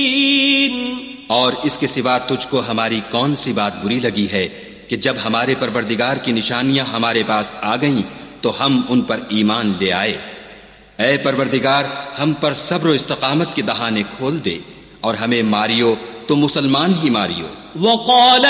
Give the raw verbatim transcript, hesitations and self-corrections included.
और इसके सिवा तुझको हमारी कौन सी बात बुरी लगी है कि जब हमारे परवरदिगार की निशानियां हमारे पास आ गईं तो हम उन पर ईमान ले आए। ऐ परवरदिगार, हम पर सब्र और इस्तकामत के दहाने खोल दे और हमें मारियो तो मुसलमान ही मारियो।